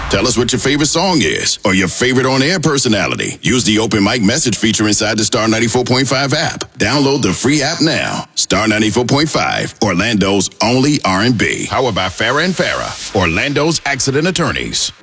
Tell us what your favorite song is or your favorite on-air personality. Use the open mic message feature inside the Star 94.5 app. Download the free app now. Star 94.5, Orlando's only R&B. Powered by Farah and Farah, Orlando's accident attorneys.